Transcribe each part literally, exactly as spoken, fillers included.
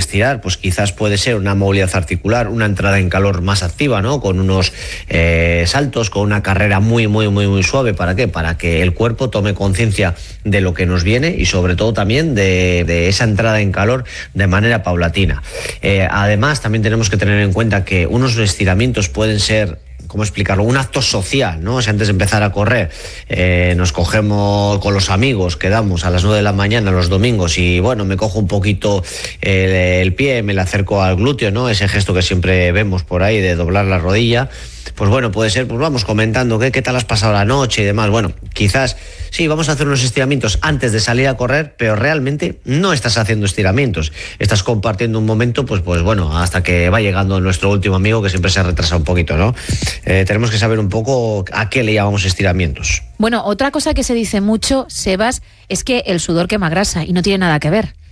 estirar, pues quizás puede ser una movilidad articular, una entrada en calor más activa, ¿no? Con unos eh, saltos, con una carrera muy, muy, muy, muy suave. ¿Para qué? Para que el cuerpo tome conciencia de lo que nos viene y sobre todo también de, de esa entrada en calor de manera paulatina. Eh, además, también tenemos que tener en cuenta que unos estiramientos pueden ser, ¿cómo explicarlo?, un acto social, ¿no? O sea, antes de empezar a correr, eh, nos cogemos con los amigos, quedamos a las nueve de la mañana los domingos y, bueno, me cojo un poquito el, el pie, me le acerco al glúteo, ¿no? Ese gesto que siempre vemos por ahí de doblar la rodilla. Pues bueno, puede ser, pues vamos comentando qué, qué tal has pasado la noche y demás. Bueno, quizás sí, vamos a hacer unos estiramientos antes de salir a correr, pero realmente no estás haciendo estiramientos. Estás compartiendo un momento, pues, pues bueno, hasta que va llegando nuestro último amigo, que siempre se retrasa un poquito, ¿no? Eh, tenemos que saber un poco a qué le llamamos estiramientos. Bueno, otra cosa que se dice mucho, Sebas, es que el sudor quema grasa y no tiene nada que ver.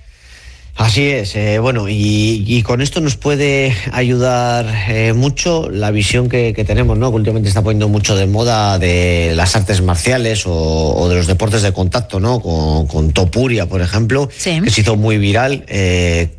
Así es, eh, bueno, y, y con esto nos puede ayudar eh, mucho la visión que, que tenemos, ¿no? Que últimamente está poniendo mucho de moda de las artes marciales o, o de los deportes de contacto, ¿no? Con, con Topuria, por ejemplo, sí, que se hizo muy viral, eh,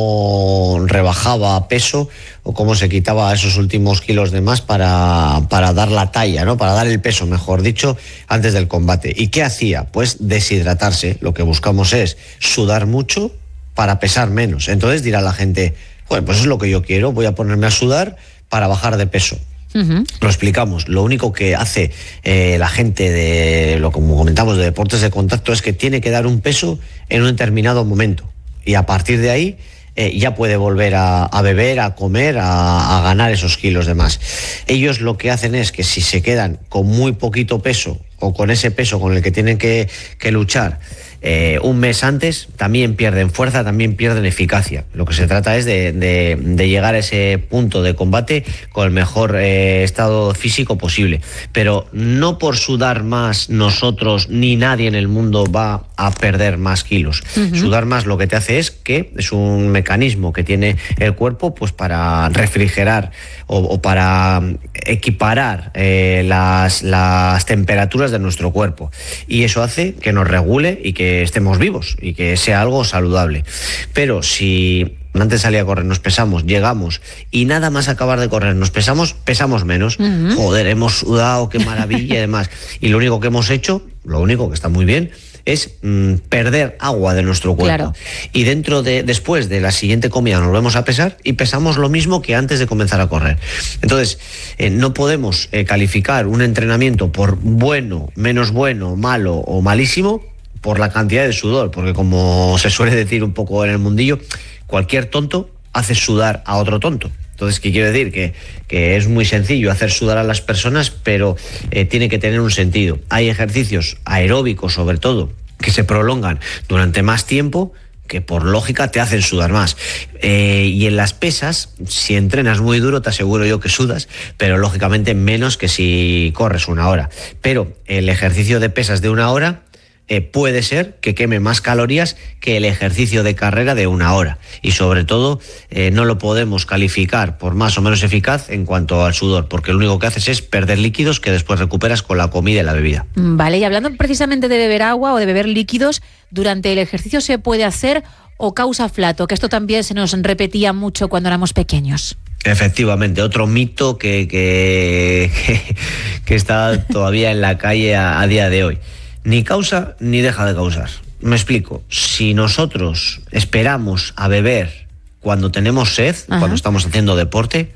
cómo rebajaba peso o cómo se quitaba esos últimos kilos de más para, para dar la talla, ¿no? Para dar el peso, mejor dicho, antes del combate. ¿Y qué hacía? Pues deshidratarse. Lo que buscamos es sudar mucho para pesar menos. Entonces dirá la gente, bueno, pues es lo que yo quiero, voy a ponerme a sudar para bajar de peso. Uh-huh. Lo explicamos. Lo único que hace eh, la gente de, lo como comentamos, de deportes de contacto, es que tiene que dar un peso en un determinado momento. Y a partir de ahí eh, ya puede volver a, a beber, a comer, a, a ganar esos kilos de más. Ellos lo que hacen es que si se quedan con muy poquito peso o con ese peso con el que tienen que, que luchar, Eh, un mes antes, también pierden fuerza, también pierden eficacia. Lo que se trata es de, de, de llegar a ese punto de combate con el mejor eh, estado físico posible. Pero no por sudar más nosotros ni nadie en el mundo va a perder más kilos. Uh-huh. Sudar más lo que te hace es que es un mecanismo que tiene el cuerpo pues para refrigerar o, o para equiparar eh, las, las temperaturas de nuestro cuerpo. Y eso hace que nos regule y que estemos vivos y que sea algo saludable. Pero si antes de salir a correr nos pesamos, llegamos y nada más acabar de correr nos pesamos, pesamos menos. Uh-huh. Joder, hemos sudado, qué maravilla y demás. Y lo único que hemos hecho, lo único que está muy bien, es mmm, perder agua de nuestro cuerpo. Claro. Y dentro de, después de la siguiente comida nos volvemos a pesar y pesamos lo mismo que antes de comenzar a correr. Entonces, eh, no podemos eh, calificar un entrenamiento por bueno, menos bueno, malo o malísimo por la cantidad de sudor, porque como se suele decir un poco en el mundillo, cualquier tonto hace sudar a otro tonto. Entonces, ¿qué quiero decir? Que, que es muy sencillo hacer sudar a las personas, pero eh, tiene que tener un sentido. Hay ejercicios aeróbicos, sobre todo, que se prolongan durante más tiempo, que por lógica te hacen sudar más. Eh, y en las pesas, si entrenas muy duro, te aseguro yo que sudas, pero lógicamente menos que si corres una hora. Pero el ejercicio de pesas de una hora Eh, puede ser que queme más calorías que el ejercicio de carrera de una hora. Y sobre todo, eh, no lo podemos calificar por más o menos eficaz en cuanto al sudor, porque lo único que haces es perder líquidos que después recuperas con la comida y la bebida. Vale, y hablando precisamente de beber agua o de beber líquidos, ¿durante el ejercicio se puede hacer o causa flato? Que esto también se nos repetía mucho cuando éramos pequeños. Efectivamente, otro mito que, que, que, que está todavía en la calle a, a día de hoy. Ni causa ni deja de causar. Me explico. Si nosotros esperamos a beber cuando tenemos sed, Ajá. cuando estamos haciendo deporte,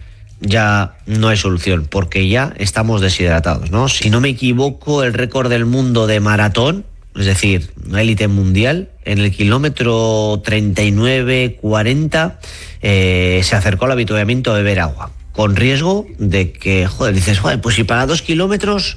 ya no hay solución, porque ya estamos deshidratados, ¿no? Si no me equivoco, el récord del mundo de maratón, es decir, una élite mundial, en el kilómetro treinta y nueve cuarenta eh, se acercó al avituallamiento a beber agua, con riesgo de que, joder, dices, joder, pues si para dos kilómetros...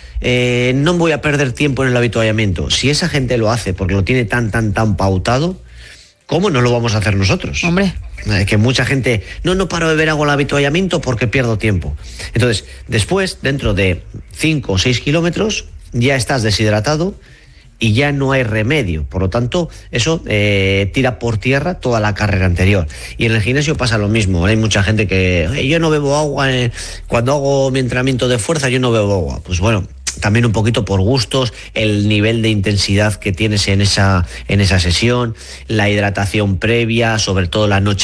Eh, no voy a perder tiempo en el avituallamiento. Si esa gente lo hace porque lo tiene tan, tan, tan pautado, ¿cómo no lo vamos a hacer nosotros? Hombre. Eh, que mucha gente, no, no paro de beber agua al avituallamiento porque pierdo tiempo. Entonces, después, dentro de cinco o seis kilómetros, ya estás deshidratado y ya no hay remedio. Por lo tanto, eso eh, tira por tierra toda la carrera anterior. Y en el gimnasio pasa lo mismo. Hay mucha gente que, hey, yo no bebo agua, eh, cuando hago mi entrenamiento de fuerza yo no bebo agua. Pues bueno, también un poquito por gustos, el nivel de intensidad que tienes en esa, en esa sesión, la hidratación previa, sobre todo la noche